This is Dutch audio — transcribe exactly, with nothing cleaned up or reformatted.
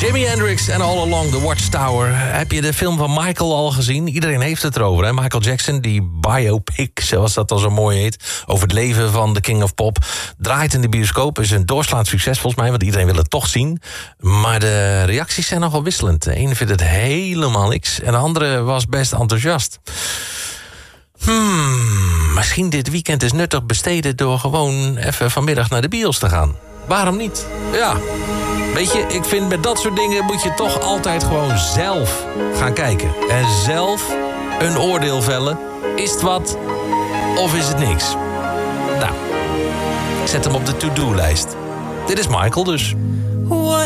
Jimi Hendrix en All Along the Watchtower. Heb je de film van Michael al gezien? Iedereen heeft het erover, hè? Michael Jackson, die biopic, zoals dat al zo mooi heet, over het leven van de King of Pop, draait in de bioscoop. Is een doorslaand succes volgens mij, want iedereen wil het toch zien. Maar de reacties zijn nogal wisselend. De ene vindt het helemaal niks en de andere was best enthousiast. Hmm, misschien dit weekend is nuttig besteden door gewoon even vanmiddag naar de bios te gaan. Waarom niet? Ja, weet je, ik vind met dat soort dingen moet je toch altijd gewoon zelf gaan kijken. En zelf een oordeel vellen. Is het wat of is het niks? Nou, ik zet hem op de to-do-lijst. Dit is Michael dus.